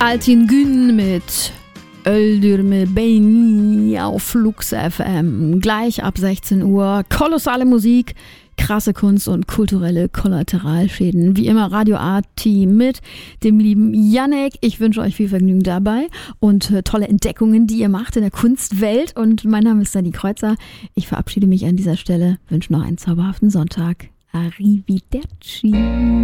Altin Gün mit Öldürme Beyni auf Flux FM. Gleich ab 16 Uhr. Kolossale Musik, krasse Kunst und kulturelle Kollateralschäden. Wie immer Radio A-Team mit dem lieben Yannick. Ich wünsche euch viel Vergnügen dabei und tolle Entdeckungen, die ihr macht in der Kunstwelt. Und mein Name ist Dani Kreuzer. Ich verabschiede mich an dieser Stelle, wünsche noch einen zauberhaften Sonntag. Arrivederci.